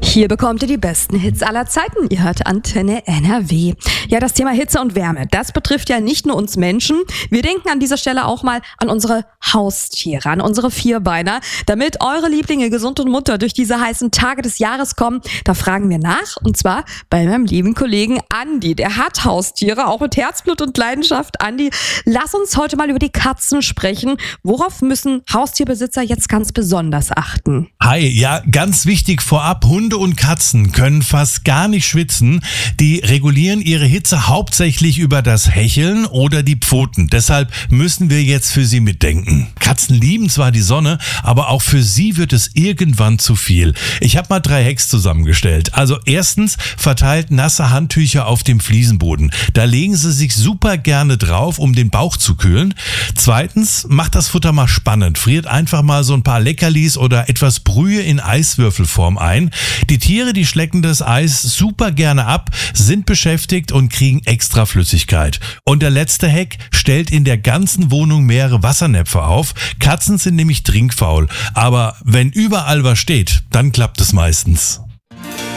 Hier bekommt ihr die besten Hits aller Zeiten. Ihr hört Antenne NRW. Ja, das Thema Hitze und Wärme, das betrifft ja nicht nur uns Menschen. Wir denken an dieser Stelle auch mal an unsere Haustiere, an unsere Vierbeiner. Damit eure Lieblinge gesund und munter durch diese heißen Tage des Jahres kommen, da fragen wir nach. Und zwar bei meinem lieben Kollegen Andi. Der hat Haustiere, auch mit Herzblut und Leidenschaft. Andi, lass uns heute mal über die Katzen sprechen. Worauf müssen Haustierbesitzer jetzt ganz besonders achten? Hi, ja, ganz wichtig vorab, Hunde und Katzen können fast gar nicht schwitzen. Die regulieren ihre Hitze hauptsächlich über das Hecheln oder die Pfoten. Deshalb müssen wir jetzt für sie mitdenken. Katzen lieben zwar die Sonne, aber auch für sie wird es irgendwann zu viel. Ich habe mal 3 Hacks zusammengestellt. Also erstens, verteilt nasse Handtücher auf dem Fliesenboden. Da legen sie sich super gerne drauf, um den Bauch zu kühlen. Zweitens, macht das Futter mal spannend. Friert einfach mal so ein paar Leckerlis oder etwas Brühe in Eiswürfelform ein. Die Tiere, die schlecken das Eis super gerne ab, sind beschäftigt und kriegen extra Flüssigkeit. Und der letzte Hack, stellt in der ganzen Wohnung mehrere Wassernäpfe auf. Katzen sind nämlich trinkfaul. Aber wenn überall was steht, dann klappt es meistens.